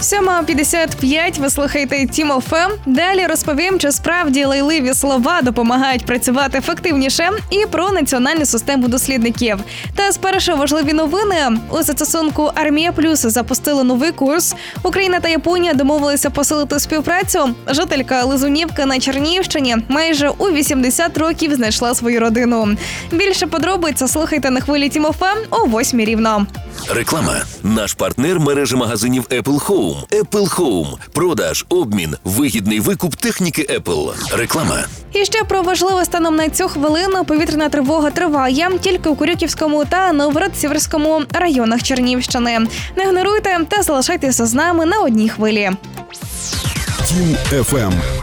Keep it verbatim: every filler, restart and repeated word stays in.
сьома п'ятдесят п'ять, ви слухаєте Тім еф ем. Далі розповім, чи справді лайливі слова допомагають працювати ефективніше, і про національну систему дослідників. Та спершу важливі новини. У застосунку «Армія Плюс» запустили новий курс. Україна та Японія домовилися посилити співпрацю. Жителька Лизунівки на Чернігівщині майже у вісімдесят років знайшла свою родину. Більше подробиць слухайте на хвилі Тім еф ем о восьмій рівно. Реклама. Наш партнер – мережа магазинів Apple Home. Apple Home. Продаж, обмін, вигідний викуп техніки Apple. Реклама. І ще про важливе станом на цю хвилину. Повітряна тривога триває тільки у Корюківському та Новгород-Сіверському районах Чернігівщини. Не ігноруйте та залишайтеся з нами на одній хвилі. Тім еф ем.